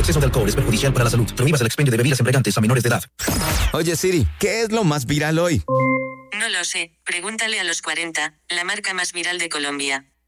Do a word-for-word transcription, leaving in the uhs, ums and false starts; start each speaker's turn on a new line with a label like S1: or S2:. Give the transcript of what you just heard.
S1: exceso de alcohol es perjudicial para la salud. Prohíbas el expendio de bebidas embriagantes a menores de edad.
S2: Oye Siri, ¿qué es lo más viral hoy?
S3: No lo sé, pregúntale a los cuarenta, la marca más viral de Colombia.